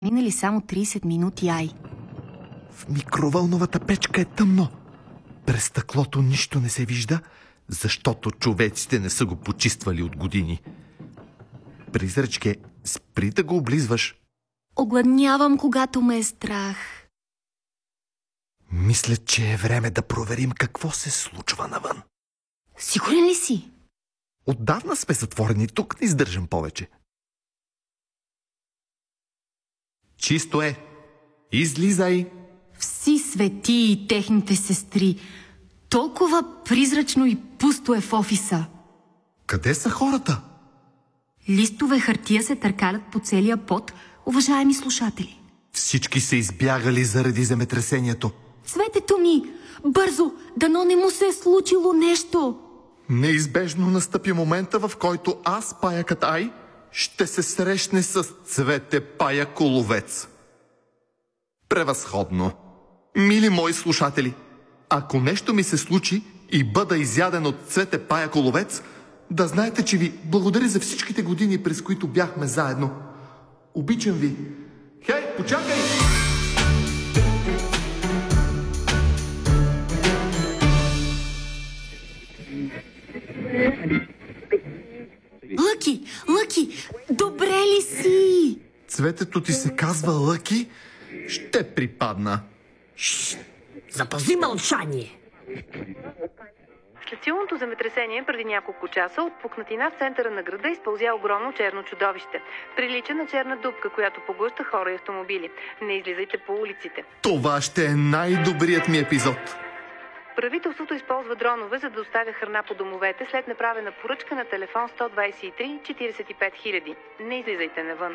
Минали само 30 минути, ай. В микровълновата печка е тъмно. През стъклото нищо не се вижда, защото човеците не са го почиствали от години. Призрачке, спри да го облизваш. Огладнявам, когато ме е страх. Мисля, че е време да проверим какво се случва навън. Сигурен ли си? Отдавна сме затворени, тук не издържам повече. Чисто е. Излизай. Вси свети и техните сестри. Толкова призрачно и пусто е в офиса. Къде са хората? Листове хартия се търкалят по целия пот, уважаеми слушатели. Всички са избягали заради земетресението. Цветето ми! Бързо! Дано не му се е случило нещо! Неизбежно настъпи момента, в който аз, паякът Ай, ще се срещне с Цвете Паяк Ловец. Превъзходно! Мили мои слушатели, ако нещо ми се случи и бъда изяден от Цвете Паяк Ловец, да знаете, че ви благодаря за всичките години, през които бяхме заедно. Обичам ви. Хей, почакай! Лъки! Лъки! Добре ли си? Цветето ти се казва Лъки? Ще припадна. Запази мълчание! След силното земетресение преди няколко часа от пукнатина в центъра на града изпълзя огромно черно чудовище. Прилича на черна дупка, която поглъща хора и автомобили. Не излизайте по улиците. Това ще е най-добрият ми епизод. Правителството използва дронове, за да доставя храна по домовете след направена поръчка на телефон 123 45 000. Не излизайте навън.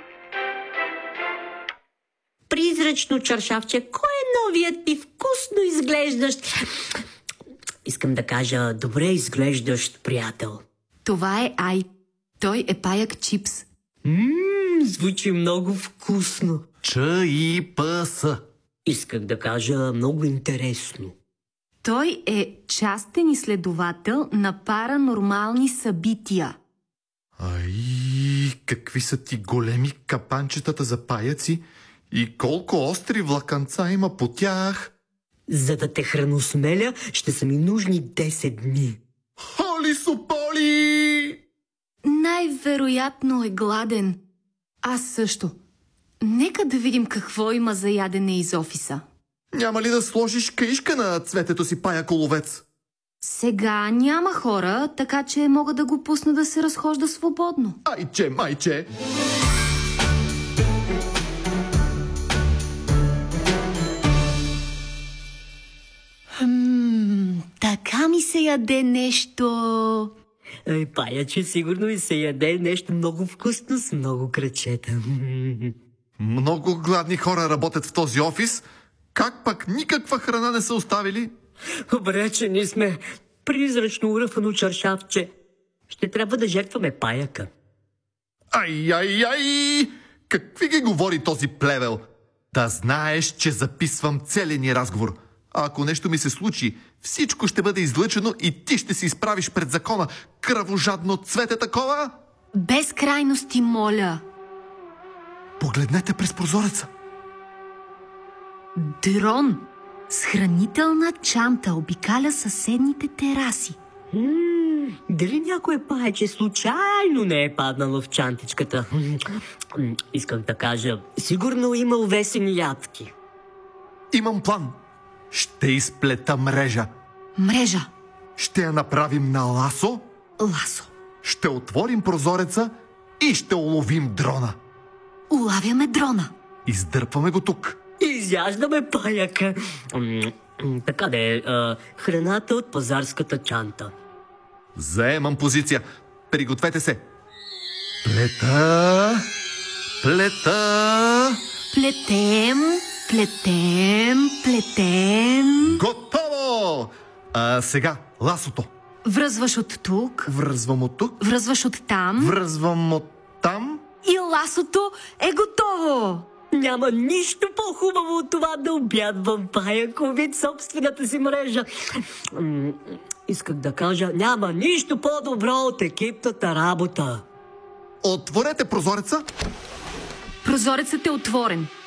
Призрачно чаршавче, кой е новият ти вкусно изглеждащ? Искам да кажа, добре изглеждащ приятел. Това е Ай. Той е паяк Чипс. Звучи много вкусно. ЧИПС. Исках да кажа много интересно. Той е частен изследовател на паранормални събития. Ай, какви са ти големи капанчетата за паяци и колко остри влаканца има по тях. За да те храносмеля, ще са ми нужни 10 дни. Холи сополи! Най-вероятно е гладен. Аз също. Нека да видим какво има за ядене из офиса. Няма ли да сложиш каишка на Цветето си Паяк Ловец? Сега няма хора, така че мога да го пусна да се разхожда свободно. Майче, майче! Така ми се яде нещо. Паяче сигурно и се яде нещо много вкусно с много крачета. Много гладни хора работят в този офис. Как пък никаква храна не са оставили? Добре, че ние сме призрачно уръфано чаршавче. Ще трябва да жертваме паяка. Ай! Какви ги говори този плевел? Да знаеш, че записвам целия ни разговор. А ако нещо ми се случи, всичко ще бъде излъчено и ти ще се изправиш пред закона. Кръвожадно Цвете такова? Без крайности, моля. Погледнете през прозореца. Дрон с хранителна чанта обикаля съседните тераси. Дали някое паече случайно не е паднало в чантичката? Исках да кажа, сигурно има увесени ядки. Имам план. Ще изплета мрежа. Мрежа. Ще я направим на ласо. Ласо. Ще отворим прозореца и ще уловим дрона. Улавяме дрона. Издърпваме го тук. Изяждаме паяка. Така да е, храната от пазарската чанта. Заемам позиция. Пригответе се. Плета. Плетем. Готово! А сега ласото. Връзваш от тук. Връзвам от тук. Връзваш от там. Връзвам от там. И ласото е готово. Няма нищо по-хубаво от това да обядвам паякови собствената си мрежа. Исках да кажа, няма нищо по-добро от екипната работа. Отворете прозореца. Прозорецът е отворен.